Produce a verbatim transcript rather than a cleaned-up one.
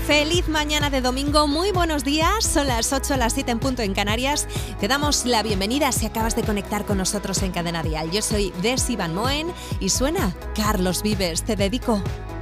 Feliz mañana de domingo, muy buenos días, son las ocho, las siete en punto en Canarias. Te damos la bienvenida si acabas de conectar con nosotros en Cadena Dial. Yo soy Desi Van Moen y suena Carlos Vives, te dedico.